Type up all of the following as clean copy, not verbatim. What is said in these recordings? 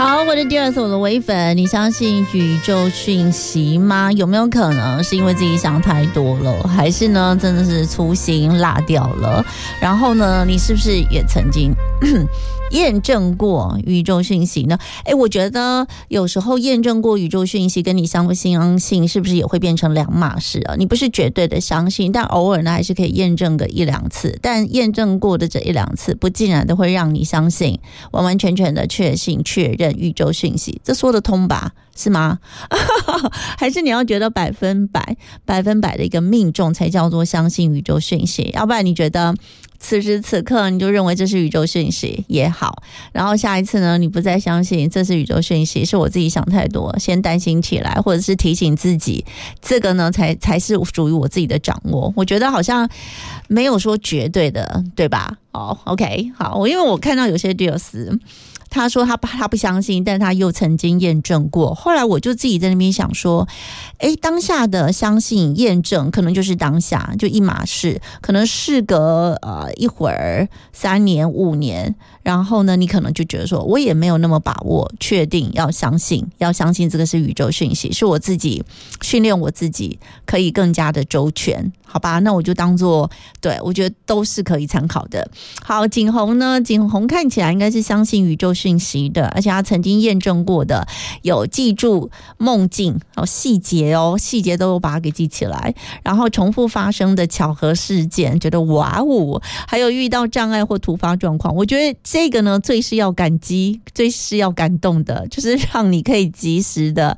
好，我的第二次，我的微粉，你相信宇宙讯息吗？有没有可能是因为自己想太多了，还是呢真的是粗心落掉了？然后呢，你是不是也曾经验证过宇宙讯息呢？我觉得有时候验证过宇宙讯息跟你相不相信是不是也会变成两码事啊？你不是绝对的相信，但偶尔呢还是可以验证个一两次，但验证过的这一两次不尽然都会让你相信，完完全全的确信确认宇宙讯息，这说得通吧？是吗？还是你要觉得100%的一个命中才叫做相信宇宙讯息？要不然你觉得此时此刻你就认为这是宇宙讯息也好，然后下一次呢你不再相信这是宇宙讯息，是我自己想太多，先担心起来，或者是提醒自己，这个呢才是属于我自己的掌握。我觉得好像没有说绝对的，对吧？OK， 好，因为我看到有些 deals他说他不相信，但他又曾经验证过。后来我就自己在那边想说，当下的相信验证可能就是当下就一码事，可能事隔一会儿3年5年，然后呢你可能就觉得说我也没有那么把握确定要相信这个是宇宙讯息，是我自己训练我自己可以更加的周全，好吧？那我就当做对，我觉得都是可以参考的。好，景洪呢？景洪看起来应该是相信宇宙讯息的，而且他曾经验证过的，有记住梦境细节都有把它给记起来，然后重复发生的巧合事件，觉得哇哦，还有遇到障碍或突发状况，我觉得这个呢最是要感激，最是要感动的，就是让你可以及时的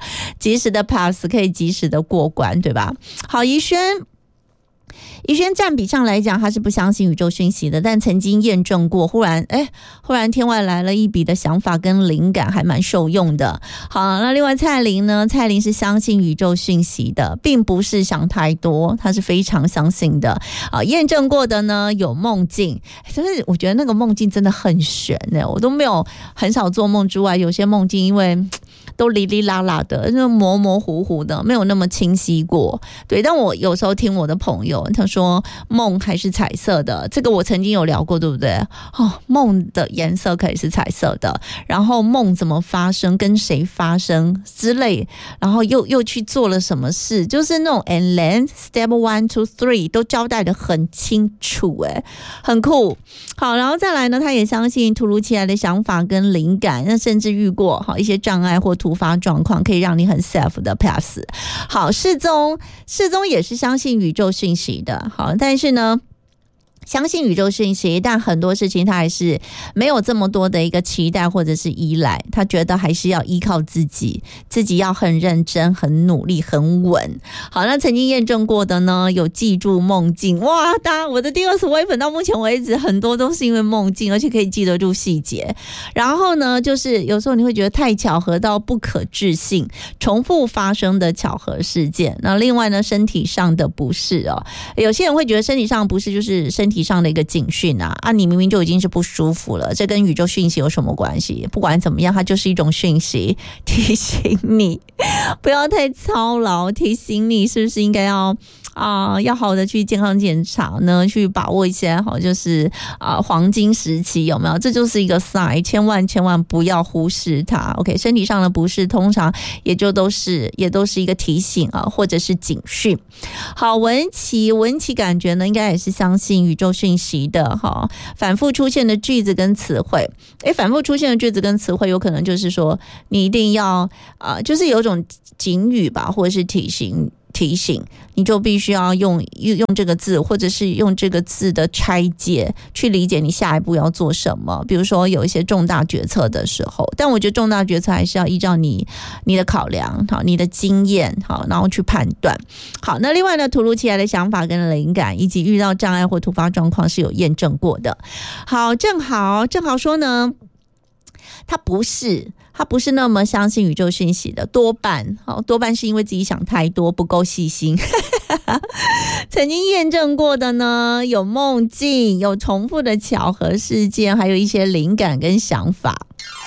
pass， 可以及时的过关，对吧？好，宜萱占比上来讲他是不相信宇宙讯息的，但曾经验证过，忽然天外来了一笔的想法跟灵感，还蛮受用的。好，那另外蔡琳呢？蔡琳是相信宇宙讯息的，并不是想太多，他是非常相信的。验证过的呢有梦境，就是我觉得那个梦境真的很玄我都没有很少做梦之外，有些梦境因为都哩哩啦啦的，就模模糊糊的，没有那么清晰过。对，但我有时候听我的朋友他说梦还是彩色的，这个我曾经有聊过，对不对？梦的颜色可以是彩色的，然后梦怎么发生，跟谁发生之类，然后又去做了什么事，就是那种 and then step 1 to 3都交代得很清楚，很酷。好，然后再来呢，他也相信突如其来的想法跟灵感，那甚至遇过一些障碍或突发状况，可以让你很 safe 的 pass。好，世宗也是相信宇宙讯息的，好，但是呢相信宇宙讯息，但很多事情他还是没有这么多的一个期待或者是依赖，他觉得还是要依靠自己要很认真很努力很稳。好，那曾经验证过的呢有记住梦境，哇，当然我的第20微粉到目前为止很多都是因为梦境，而且可以记得住细节。然后呢就是有时候你会觉得太巧合到不可置信，重复发生的巧合事件。那另外呢身体上的不适有些人会觉得身体上的不适就是身体上的一个警讯你明明就已经是不舒服了，这跟宇宙讯息有什么关系？不管怎么样，它就是一种讯息，提醒你不要太操劳，提醒你是不是应该要好的去健康检查呢，去把握一些就是黄金时期，有没有？这就是一个 sign， 千万不要忽视它。 OK， 身体上的不适通常也都是一个提醒或者是警讯。好，文琪感觉呢应该也是相信宇宙讯息的反复出现的句子跟词汇，反复出现的句子跟词汇有可能就是说你一定要就是有种警语吧，或者是提醒，你就必须要用这个字，或者是用这个字的拆解去理解你下一步要做什么。比如说有一些重大决策的时候，但我觉得重大决策还是要依照你的考量，你的经验，然后去判断。好，那另外呢，突如其来的想法跟灵感，以及遇到障碍或突发状况是有验证过的。好，正好说呢，他不是那么相信宇宙讯息的，多半是因为自己想太多，不够细心。曾经验证过的呢，有梦境，有重复的巧合事件，还有一些灵感跟想法。